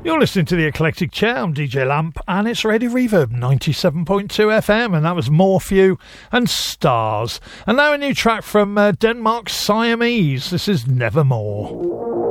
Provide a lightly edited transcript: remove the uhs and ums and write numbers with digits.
You're listening to The Eclectic Chair. I'm DJ Lamp, and it's Radio Reverb 97.2 FM, and that was Morphew and Stars. And now a new track from Denmark's Siamese. This is Nevermore.